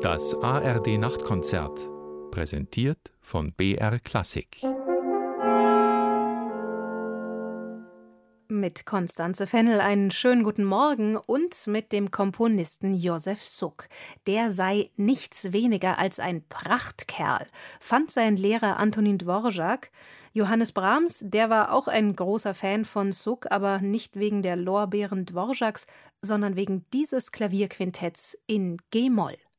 Das ARD Nachtkonzert, präsentiert von BR Klassik. Mit Constanze Fennel einen schönen guten Morgen und mit dem Komponisten Josef Suk. Der sei nichts weniger als ein Prachtkerl, fand sein Lehrer Antonin Dvorak. Johannes Brahms, der war auch ein großer Fan von Suk, aber nicht wegen der Lorbeeren Dvoraks, sondern wegen dieses Klavierquintetts in G-Moll.